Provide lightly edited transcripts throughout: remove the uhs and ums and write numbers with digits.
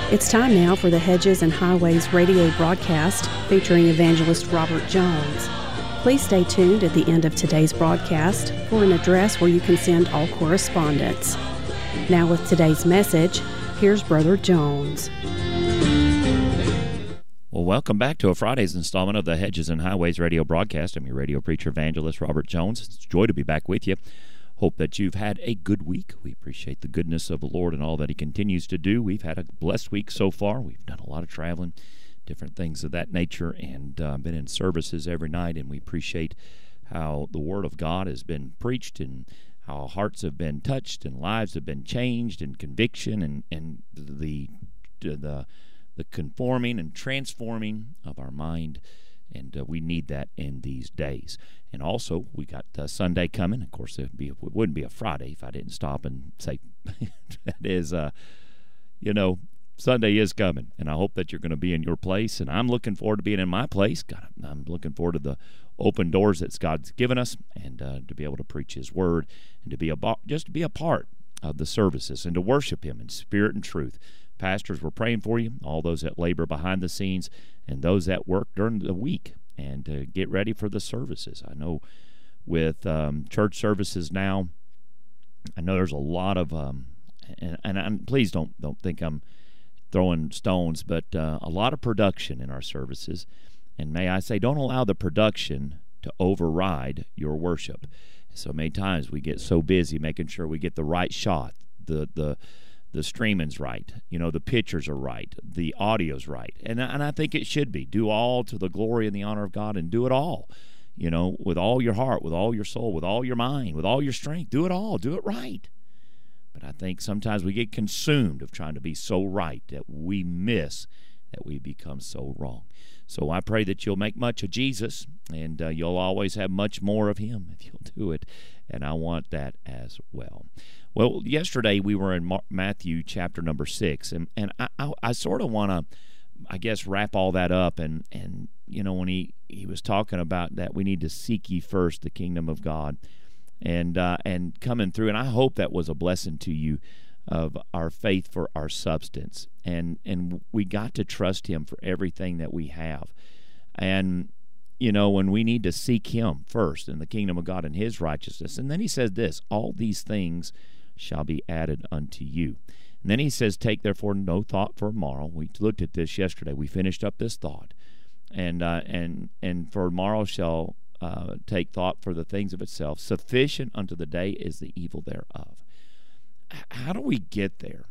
It's time now for the Hedges and Highways radio broadcast featuring evangelist Robert Jones. Please stay tuned at the end of today's broadcast for an address where you can send all correspondence. Now with today's message, here's Brother Jones. Well, welcome back to a Friday's installment of the Hedges and Highways radio broadcast. I'm your radio preacher evangelist Robert Jones. It's a joy to be back with you. Hope that you've had a good week. We appreciate the goodness of the Lord and all that He continues to do. We've had a blessed week so far. We've done a lot of traveling, different things of that nature, and been in services every night, and we appreciate how the Word of God has been preached and how hearts have been touched and lives have been changed and conviction and the conforming and transforming of our mind, and we need that in these days. And also, we got Sunday coming. Of course, it wouldn't be a Friday if I didn't stop and say that is, Sunday is coming, and I hope that you're going to be in your place, and I'm looking forward to being in my place. God, I'm looking forward to the open doors that God's given us, and to be able to preach His Word, and to be just to be a part of the services, and to worship Him in spirit and truth. Pastors, we're praying for you, all those that labor behind the scenes, and those that work during the week, and get ready for the services. I know with church services now, I know there's a lot of, and please don't think I'm throwing stones, but a lot of production in our services. And may I say, don't allow the production to override your worship. So many times we get so busy making sure we get the right shot, the streaming's right, the pictures are right, the audio's right, and I think it should be. Do all to the glory and the honor of God, and do it all, with all your heart, with all your soul, with all your mind, with all your strength. Do it all. Do it right. But I think sometimes we get consumed of trying to be so right that we miss that we become so wrong. So I pray that you'll make much of Jesus, and you'll always have much more of Him if you'll do it, and I want that as well. Well, yesterday we were in Matthew chapter number 6, and I sort of want to, wrap all that up, and when he was talking about that we need to seek ye first the kingdom of God, and coming through, and I hope that was a blessing to you of our faith for our substance, and we got to trust Him for everything that we have, and when we need to seek Him first in the kingdom of God and His righteousness. And then He says this, all these things shall be added unto you. And then He says, take therefore no thought for tomorrow. We looked at this yesterday. We finished up this thought. And for tomorrow shall take thought for the things of itself. Sufficient unto the day is the evil thereof. How do we get there?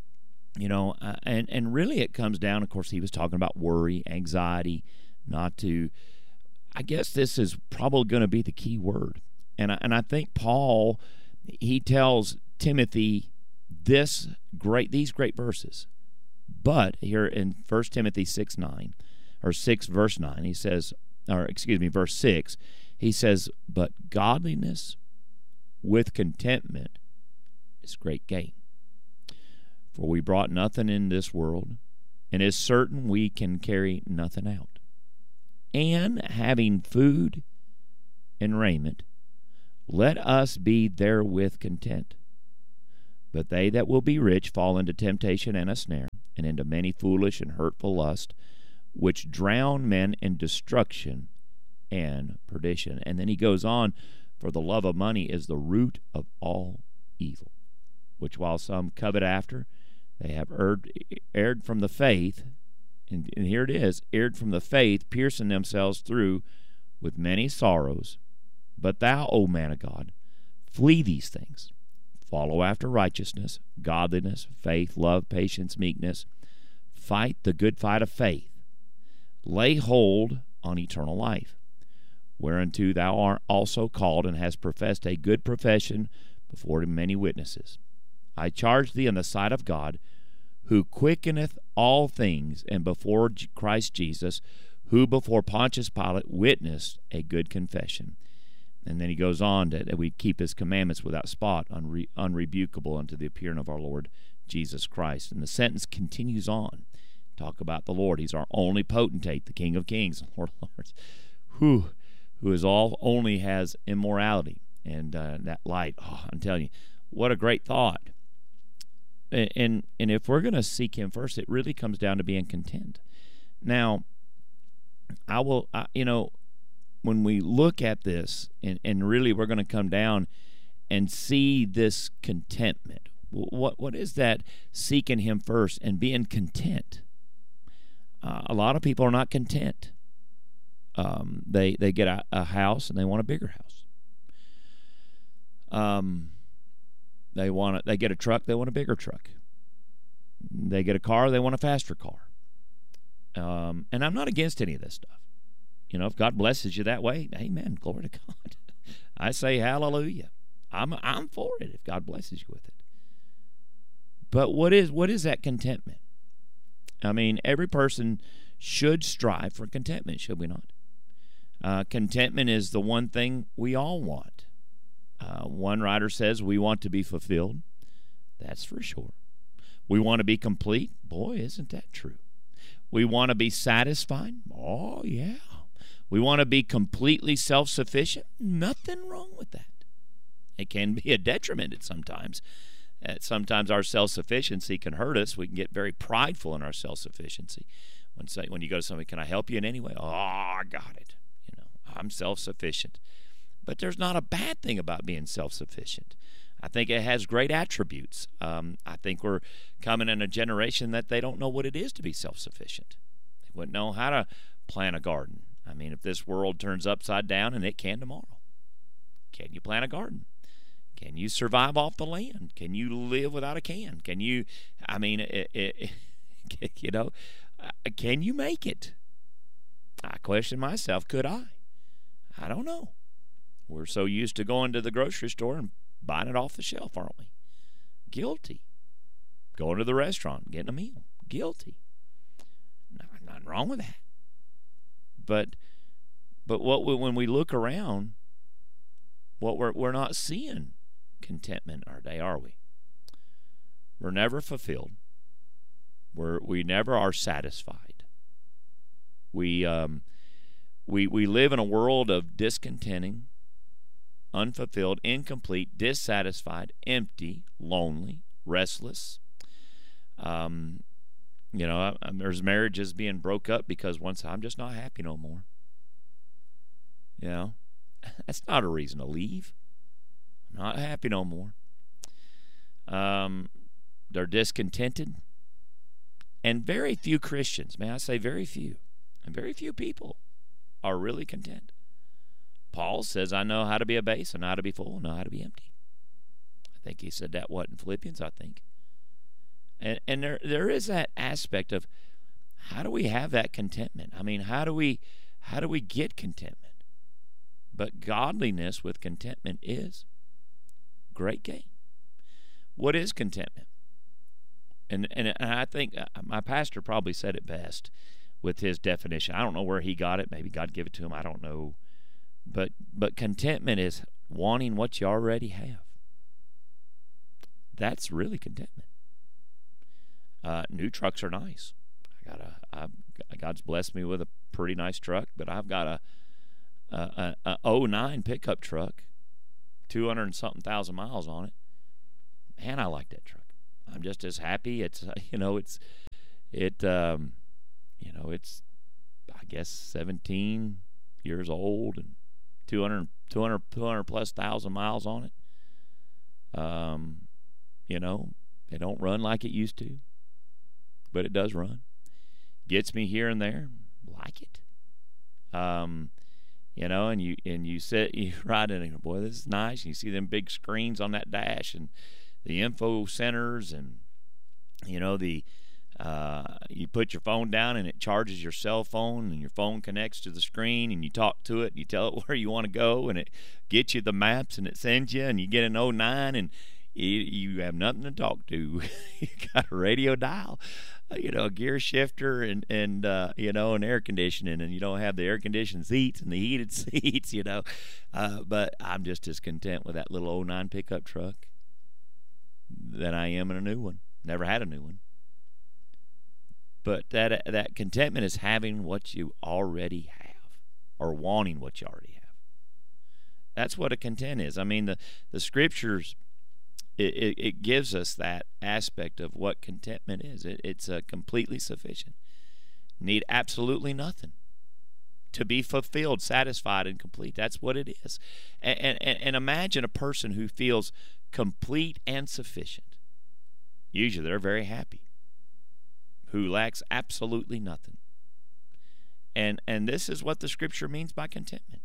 And really it comes down, of course, He was talking about worry, anxiety, not to... I guess this is probably going to be the key word. And I think Paul, he tells Timothy these great verses. But here in 1 Timothy 6:9, or 6 verse 9, he says, verse 6, he says, but godliness with contentment is great gain. For we brought nothing in this world, and it's certain we can carry nothing out. And having food and raiment, let us be therewith content. But they that will be rich fall into temptation and a snare, and into many foolish and hurtful lusts, which drown men in destruction and perdition. And then he goes on, for the love of money is the root of all evil, which while some covet after, they have erred from the faith. And here it is, erred from the faith, piercing themselves through with many sorrows. But thou, O man of God, flee these things. Follow after righteousness, godliness, faith, love, patience, meekness. Fight the good fight of faith. Lay hold on eternal life, whereunto thou art also called, and hast professed a good profession before many witnesses. I charge thee in the sight of God, who quickeneth all things, and before Christ Jesus, who before Pontius Pilate witnessed a good confession. And then he goes on that we keep His commandments without spot, unrebukable unto the appearing of our Lord Jesus Christ. And the sentence continues on. Talk about the Lord. He's our only potentate, the King of Kings, Lord of Lords, who is only has immorality and that light. Oh, I'm telling you, what a great thought. and if we're going to seek Him first, it really comes down to being content. Now, when we look at this, and really we're going to come down and see this contentment. What is that seeking Him first and being content? A lot of people are not content. They get a house and they want a bigger house. They get a truck, they want a bigger truck. They get a car, they want a faster car. And I'm not against any of this stuff. If God blesses you that way, amen, glory to God. I say hallelujah. I'm for it if God blesses you with it. But what is that contentment? I mean, every person should strive for contentment, should we not? Contentment is the one thing we all want. One writer says we want to be fulfilled. That's for sure. We want to be complete. Boy, isn't that true? We want to be satisfied. Oh, yeah. We want to be completely self-sufficient. Nothing wrong with that. It can be a detriment at sometimes. Sometimes our self-sufficiency can hurt us. We can get very prideful in our self-sufficiency. When you go to somebody, can I help you in any way? Oh, I got it. I'm self-sufficient. But there's not a bad thing about being self-sufficient. I think it has great attributes. I think we're coming in a generation that they don't know what it is to be self-sufficient. They wouldn't know how to plant a garden. I mean, if this world turns upside down, and it can tomorrow, can you plant a garden? Can you survive off the land? Can you live without a can? Can you, can you make it? I question myself, could I? I don't know. We're so used to going to the grocery store and buying it off the shelf, aren't we? Guilty. Going to the restaurant, getting a meal. Guilty. Nothing wrong with that. But when we look around, we're not seeing contentment in our day, are we? We're never fulfilled. We never are satisfied. We live in a world of discontenting, unfulfilled, incomplete, dissatisfied, empty, lonely, restless. There's marriages being broke up because once I'm just not happy no more. That's not a reason to leave. I'm not happy no more. They're discontented. And very few Christians, may I say very few, and very few people are really content. Paul says, I know how to be abased, I know how to be full, I know how to be empty. I think he said that, in Philippians, I think. And there is that aspect of how do we have that contentment? I mean, how do we get contentment? But godliness with contentment is great gain. What is contentment? And I think my pastor probably said it best with his definition. I don't know where he got it. Maybe God gave it to him. I don't know. But contentment is wanting what you already have. That's really contentment. New trucks are nice. God's blessed me with a pretty nice truck, but I've got a 09 pickup truck, 200 and something thousand miles on it. Man, I like that truck. I'm just as happy. It's I guess 17 years old and 200 plus thousand miles on it. They don't run like it used to, but it does run. Gets me here and there. Like it. And you ride in it. Boy, this is nice. And you see them big screens on that dash and the info centers, and you put your phone down and it charges your cell phone, and your phone connects to the screen, and you talk to it and you tell it where you want to go, and it gets you the maps, and it sends you, and you get an 09, and you have nothing to talk to. You got a radio dial, a gear shifter, and an air conditioning, and you don't have the air conditioned seats and the heated seats, but I'm just as content with that little 09 pickup truck than I am in a new one. Never had a new one. But that contentment is having what you already have, or wanting what you already have. That's what a content is. I mean, the scriptures it gives us that aspect of what contentment is. It's completely sufficient. Need absolutely nothing to be fulfilled, satisfied, and complete. That's what it is. And imagine a person who feels complete and sufficient. Usually they're very happy, who lacks absolutely nothing. And this is what the Scripture means by contentment.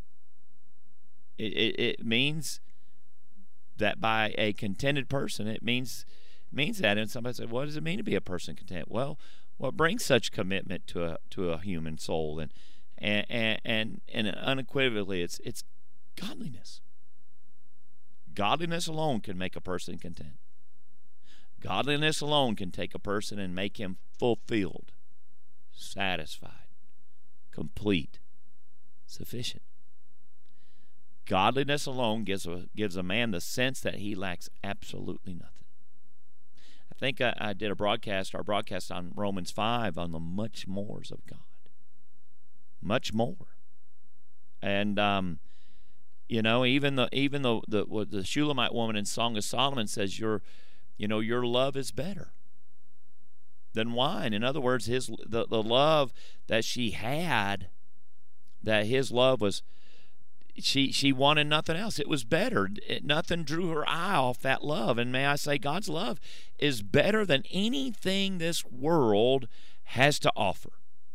It means that by a contented person, it means that. And somebody said, what does it mean to be a person content? Well, what brings such commitment to a human soul? And unequivocally, it's godliness. Godliness alone can make a person content. Godliness alone can take a person and make him fulfilled, satisfied, complete, sufficient. Godliness alone gives a man the sense that he lacks absolutely nothing. I think I did our broadcast on Romans 5 on the much mores of God. Much more. And even the Shulamite woman in Song of Solomon says your love is better than wine. In other words, the love that she had, that his love was, she wanted nothing else. It was better. Nothing drew her eye off that love. And may I say, God's love is better than anything this world has to offer.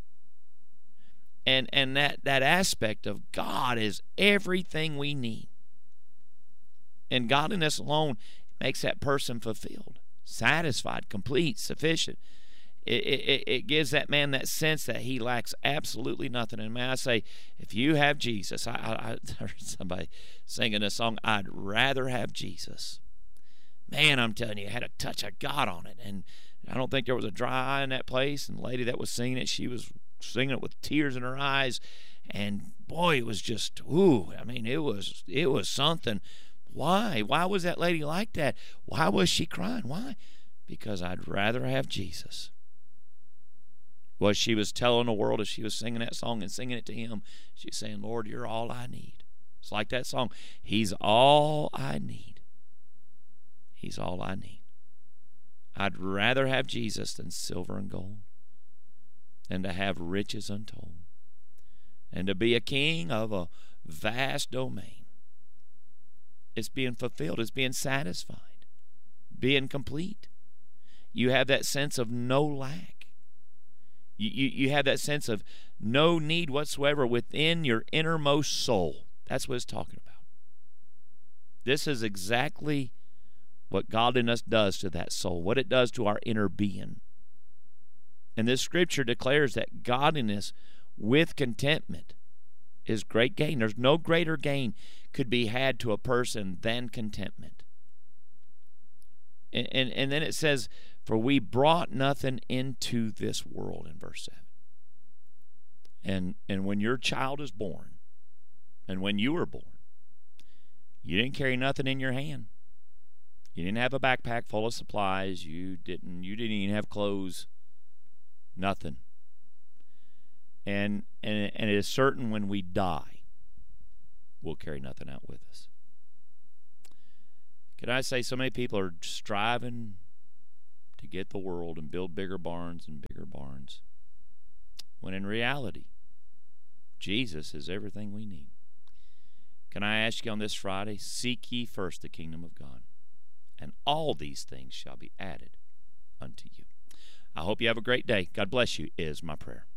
And that aspect of God is everything we need. And godliness alone makes that person fulfilled, satisfied, complete, sufficient. It gives that man that sense that he lacks absolutely nothing. And may I say, if you have Jesus, I heard somebody singing a song, I'd rather have Jesus. Man, I'm telling you, it had a touch of God on it. And I don't think there was a dry eye in that place. And the lady that was singing it, she was singing it with tears in her eyes. And boy, it was just, it was something. Why? Why was that lady like that? Why was she crying? Why? Because I'd rather have Jesus. What she was telling the world as she was singing that song and singing it to him, she's saying, Lord, you're all I need. It's like that song. He's all I need. He's all I need. I'd rather have Jesus than silver and gold, and to have riches untold, and to be a king of a vast domain. It's being fulfilled. It's being satisfied, being complete. You have that sense of no lack. You have that sense of no need whatsoever within your innermost soul. That's what it's talking about. This is exactly what godliness does to that soul, what it does to our inner being. And this scripture declares that godliness with contentment is great gain. There's no greater gain could be had to a person than contentment. And then it says, for we brought nothing into this world in verse 7. And when your child is born, and when you were born, you didn't carry nothing in your hand. You didn't have a backpack full of supplies. You didn't even have clothes. Nothing. And it is certain when we die, we'll carry nothing out with us. Can I say so many people are striving to get the world and build bigger barns and bigger barns, when in reality, Jesus is everything we need. Can I ask you on this Friday, seek ye first the kingdom of God, and all these things shall be added unto you. I hope you have a great day. God bless you is my prayer.